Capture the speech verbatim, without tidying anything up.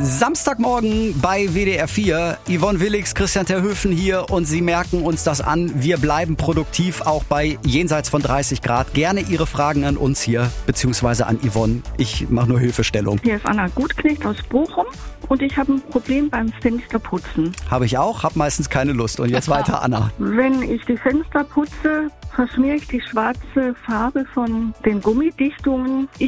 Samstagmorgen bei W D R vier. Yvonne Willigs, Christian Terhöfen hier und Sie merken uns das an. Wir bleiben produktiv, auch bei jenseits von dreißig Grad. Gerne Ihre Fragen an uns hier, beziehungsweise an Yvonne. Ich mache nur Hilfestellung. Hier ist Anna Gutknecht aus Bochum und ich habe ein Problem beim Fensterputzen. Habe ich auch, habe meistens keine Lust. Und jetzt weiter, Anna. Wenn ich die Fenster putze, verschmiere ich die schwarze Farbe von den Gummidichtungen. Ich